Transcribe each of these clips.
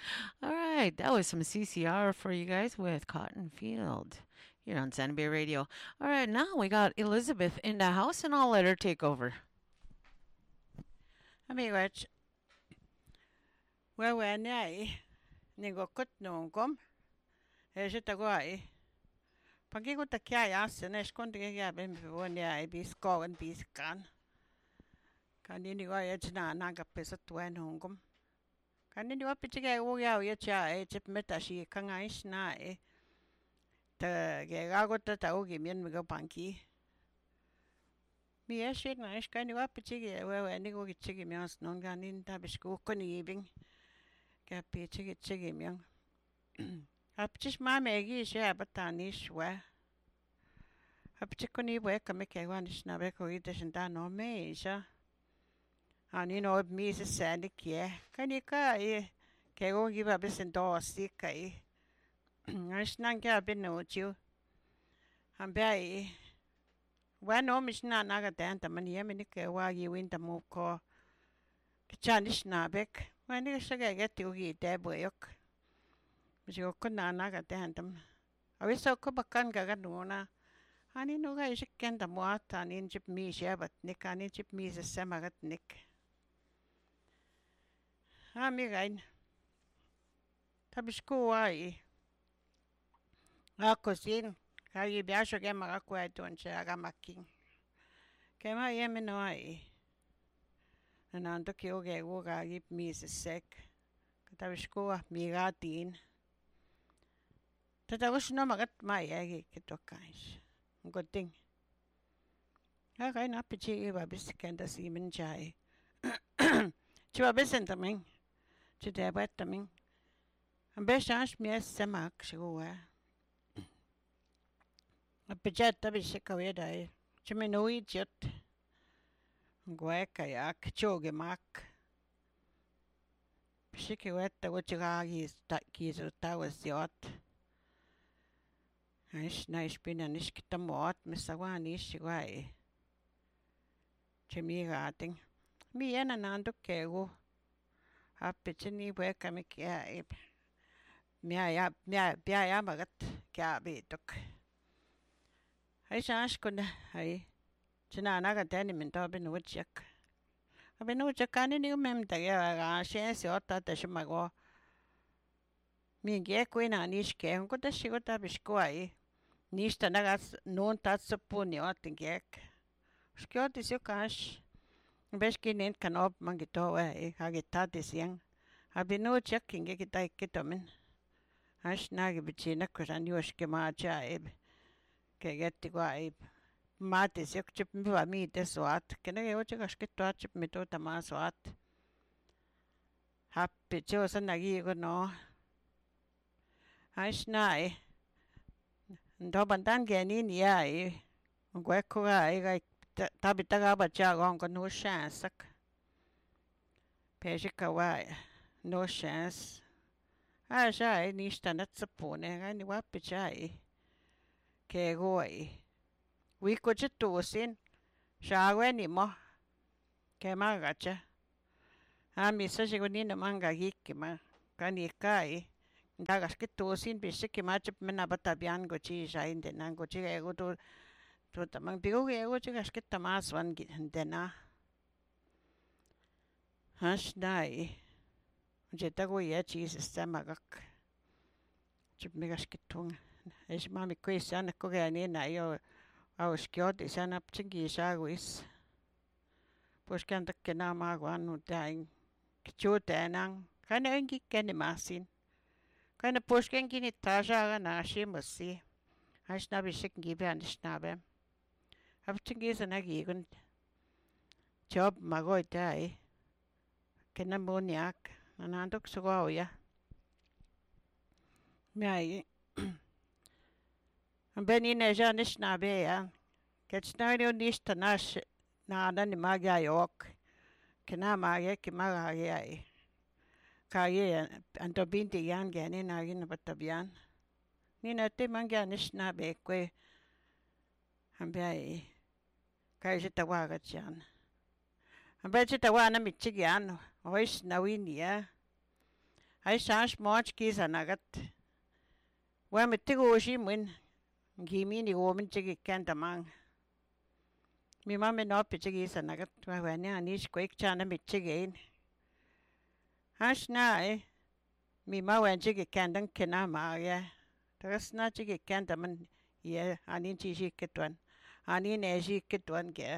All right, that was some CCR for you guys with Cotton Field here on Sandy Bay Radio. All right, now we got Elizabeth in the house, and I'll let her take over. Amigoch, wewe nai, nigo kut nungum, ejita guai. Pagigo ta kya yas, nesh konti kya ben bivonia e bis kogan bis kan. Kanini go ejna naga pesa tuen nungum. Kanini wa pichiga uya uya cha e chip metashi kanga ishna e. Ta gago ta ugi mien migo panki. Mi eshik na ish kani wa pichiga wewe nigo kichigi mias non ganin ta bishku koni ibing. Kya pichigi miang. Apchis mamegi siya batani shwa. Apchikoni we kamike wanish na beko ideshinda no meisha. Ani no misa sandi kie. Kanika e kego giva bisen dosi kai. Ashnan kya binochu. Ambai wano mishna naga danta mani yemini ke wagi winta muko. Kichanish na bek. Wani shaga get ugi deboyok. Misyo kuna naga dantam. Awiso ko bakan gaganuna. Ani no ga ishikenda muata ani chip mi shabat nik ani chip mi sa samagat nik. Ami gain. Tabishko ai. Ako sin. Kaya biasho ke makakuha doon siya agamaking. Kaya ma yeme no ai. Nanando ki oge uga gip mi sa sek. Katabishko mi gatin. Tatawis no magat mayagi kitokais. Good thing. Okay, na pichi iba bisikenda si minchai. Chiwa bisentaming. Chidabataming. Ang besans mies samak sigua. Apijat tabi sikawedai. Chiminui jut. Guekayak choge mak. Sikiwetta wuchigagi kizu tawas yot. Nice pina niskitamot misawani shigwai. Chimigating. Mi ena nando kego. Apichini weka mikia ib. Mia magat kya bitok. Ay sash kuna ay. Chinanaga tani minto binuchak. Abinuchak kanini umemta ya shensi ota tashimago. Mi kuina nishke. Unko tashigota bishkwai. Nista nagas non tatsupuni otingek. Skjotis jo kash. Beski nin kanop mangito e hagitatis yang. Abinu checking kita kitomin. Ash nagi bichina kusan yoshke macha eb. Kegetti kwa eb. Matis yok chip miwa mi te swat. Kenege oche kashkito chip mito tama swat. Happy chosa nagi go no. Ash nai. Ndo bandan genin ya e. Gweko ga tabi taga bacha gon ko no chance. Pejika wa no chance. Asha nista natsapone gani wapichai. Ke goi. We could tusin. Shaweni mo. Ke magacha. Ami sa sigunina manga hikima. Kani kai. Dagas kitusin bisiki machip menabatabian go chi shain denan go chi ego to tamang bigo ego chi gaskita mas wan dena. Hash dai. Jeta go ya chi sistemagak. Chip megaskitung. Es mami kuisan ko gani na yo auskiot isan apchingi shaguis. Pues kan tak kena magwan utain. Kichutenang. Kana ingi keni masin. Kana pushken kini tasha na shimusi. Hash nabi shik gibi anishnabe. Apchingi sanagigun. Job magoy dai. Kena moniak. Nanandok sugoya. Mai. Beni neja nishnabe ya. Ketsnario nishta nash na nani magya yok. Kena magya ki magya. Kaya anto binti yan gani na gina batabian. Nina te mangya nishnabe kwe. Ambiay. Kaya sita wagat yan. Ambiay sita wana michigyan. Oish na winia. Ai sash moch kisa nagat. Wa mitigo shi mun. Gimi ni go min chigi kenta mang. Mi mama no pichigi sa nagat wa wani anish quick chana michigain. Hash na mi ma wan chigi kendan kina ma ya. Tagas na chigi kenta man ye anin chi shi kitwan. Anin e shi kitwan ge.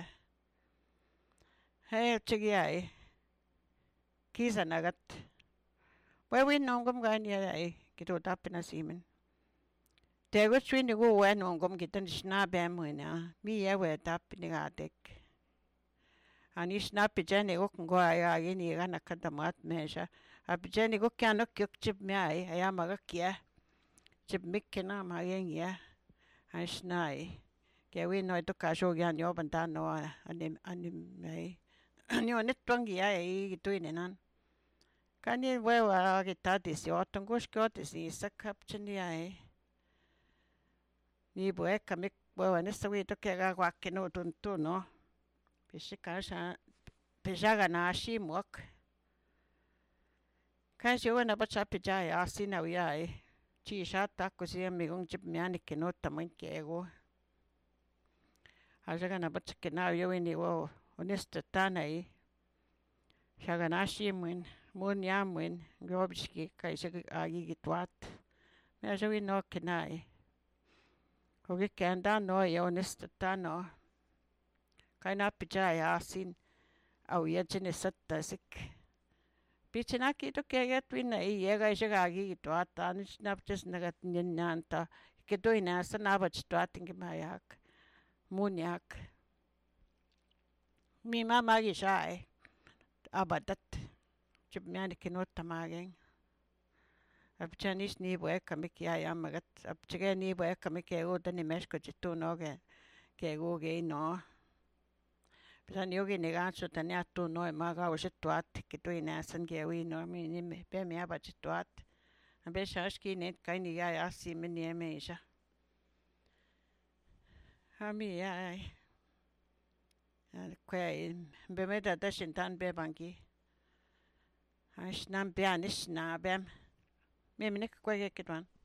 Hey chigi ai. Kisa nagat. Wa win nongum gan ya kito tapina simen. Tego swin go wen nongum kitan shna bam wina. Mi ya we tapini gatek. Ani snap jeni go go ay ni gana kanta mat mesha abjeni go kano kyuk chip me ay amaga kya chip mikkena ma ya asnai ke we no to ka sho gan yo banta no anim mai ani onet twangi ay tuine nan kani we wa gita dis yo tungush ko dis sakap chini ay ni bo ekamik bo ne sawi to ke ga wakino tun no Pishikasha Pijaga Nashi Mok Kashiwana Bachapijay Asina Yai Chi Shata Kusia Migung Chip Mianic no Tamankiego Ajagana Bachakina Yowini Wo Honesta Tanai Shaganashi Mun Munyam Win Grobski Kaisaki Agitwat Measure no Kinai Hogikanda no Yonesta Tano Kaina Pijay Asin au yajene satta sik pichina ki to kega twina yega shagagi to atan snapches nagat nyanta ke to ina sanaba chwating mayak munyak mi mama gi shai abadat chubmyan kinot tamagen abchanis ni boe kamik ya yamagat abchige ni boe kamik ego tani meshko chitu noge ke go ge no Pisan yogi negancho tania tu no maga o situat que tu inasan que we no mi ni pe mi aba situat ambe shashki net kaini ya asi mini emeja ami ya kwe be meta da shintan be banki ashnan be anishna bem me minik kwe kitwan